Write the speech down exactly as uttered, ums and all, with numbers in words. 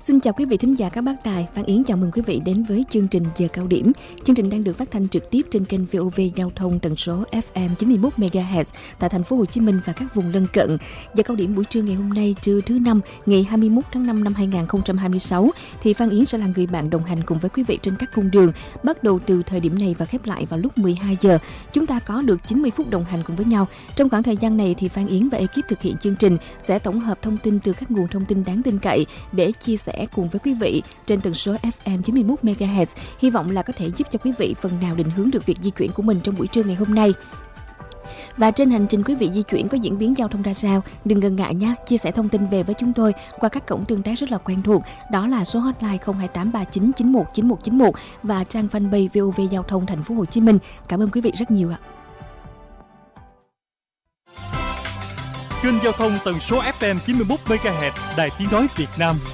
Xin chào quý vị thính giả các bác đài, Phan Yến chào mừng quý vị đến với chương trình Giờ Cao Điểm. Chương trình đang được phát thanh trực tiếp trên kênh vê o vê Giao thông tần số ép em chín mươi mốt mê ga héc tại thành phố Hồ Chí Minh và các vùng lân cận. Giờ Cao Điểm buổi trưa ngày hôm nay, trưa thứ năm, ngày hai mươi mốt tháng năm năm hai nghìn không trăm hai mươi sáu, thì Phan Yến sẽ là người bạn đồng hành cùng với quý vị trên các cung đường, bắt đầu từ thời điểm này và khép lại vào lúc mười hai giờ. Chúng ta có được chín mươi phút đồng hành cùng với nhau. Trong khoảng thời gian này thì Phan Yến và ekip thực hiện chương trình sẽ tổng hợp thông tin từ các nguồn thông tin đáng tin cậy để chia sẻ cùng với quý vị trên tần số ép em chín mươi mốt mê ga héc. Hy vọng là có thể giúp cho quý vị phần nào định hướng được việc di chuyển của mình trong buổi trưa ngày hôm nay. Và trên hành trình quý vị di chuyển có diễn biến giao thông ra sao, đừng ngần ngại nha, chia sẻ thông tin về với chúng tôi qua các cổng tương tác rất là quen thuộc, đó là số hotline không hai tám ba chín chín một chín một chín một và trang fanpage vê o vê Giao thông thành phố Hồ Chí Minh. Cảm ơn quý vị rất nhiều ạ. Kênh giao thông tần số ép em chín mươi mốt mê ga héc, Đài Tiếng nói Việt Nam.